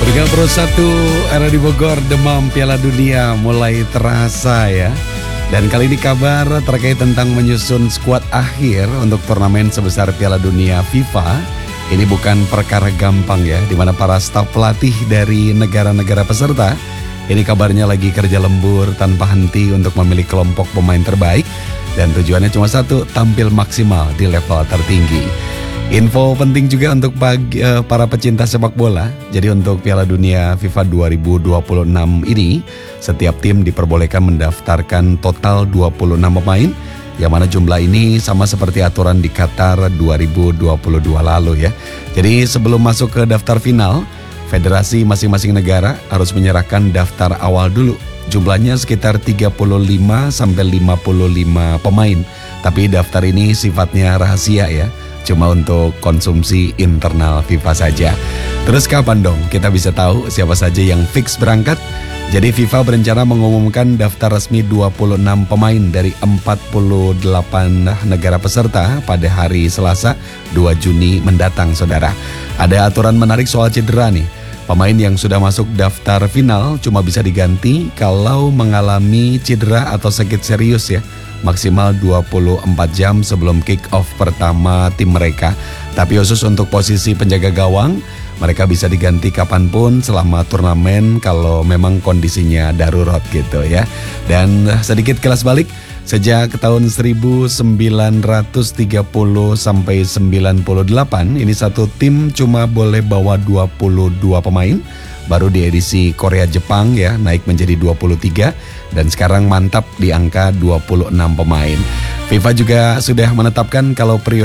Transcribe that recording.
Liga Pro 1 era di Bogor, demam Piala Dunia mulai terasa ya. Dan kali ini kabar terkait tentang menyusun skuad akhir untuk turnamen sebesar Piala Dunia FIFA. Ini bukan perkara gampang ya, di mana para staf pelatih dari negara-negara peserta ini kabarnya lagi kerja lembur tanpa henti untuk memilih kelompok pemain terbaik. Dan tujuannya cuma satu, tampil maksimal di level tertinggi. Info penting juga untuk para pecinta sepak bola. Jadi untuk Piala Dunia FIFA 2026 ini, setiap tim diperbolehkan mendaftarkan total 26 pemain, yang mana jumlah ini sama seperti aturan di Qatar 2022 lalu ya. Jadi sebelum masuk ke daftar final, federasi masing-masing negara harus menyerahkan daftar awal dulu. Jumlahnya sekitar 35 sampai 55 pemain. Tapi daftar ini sifatnya rahasia ya. Cuma untuk konsumsi internal FIFA saja. Terus kapan dong kita bisa tahu siapa saja yang fix berangkat? Jadi FIFA berencana mengumumkan daftar resmi 26 pemain dari 48 negara peserta pada hari Selasa 2 Juni mendatang, saudara. Ada aturan menarik soal cedera nih. Pemain yang sudah masuk daftar final cuma bisa diganti kalau mengalami cedera atau sakit serius ya. Maksimal 24 jam sebelum kick off pertama tim mereka. Tapi khusus untuk posisi penjaga gawang, mereka bisa diganti kapanpun selama turnamen kalau memang kondisinya darurat gitu ya. Dan sedikit kelas balik, sejak tahun 1930 sampai 98, ini satu tim cuma boleh bawa 22 pemain. Baru di edisi Korea-Jepang ya naik menjadi 23 dan sekarang mantap di angka 26 pemain. FIFA juga sudah menetapkan kalau periode